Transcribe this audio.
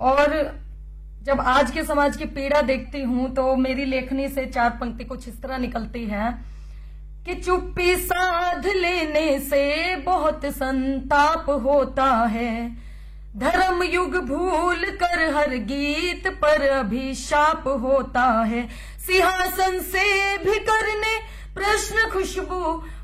और जब आज के समाज की पीड़ा देखती हूं तो मेरी लेखनी से 4 पंक्ति कुछ इस तरह निकलती है कि चुप्पी साध लेने से बहुत संताप होता है, धर्म युग भूल कर हर गीत पर अभिशाप होता है, सिंहासन से भी करने प्रश्न खुशबू